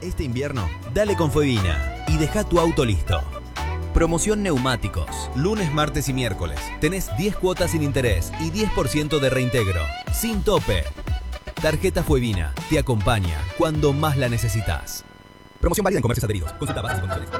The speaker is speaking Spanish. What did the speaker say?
Este invierno, dale con Fuevina y deja tu auto listo. Promoción neumáticos. Lunes, martes y miércoles. Tenés 10 cuotas sin interés y 10% de reintegro. Sin tope. Tarjeta Fuevina te acompaña cuando más la necesitas. Promoción válida en comercios adheridos. Consulta bases y condiciones.